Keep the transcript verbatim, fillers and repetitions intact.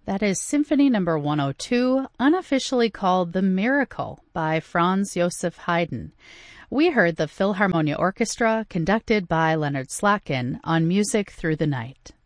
That is Symphony Number one oh two, unofficially called The Miracle by Franz Joseph Haydn. We heard the Philharmonia Orchestra, conducted by Leonard Slatkin, on Music Through the Night.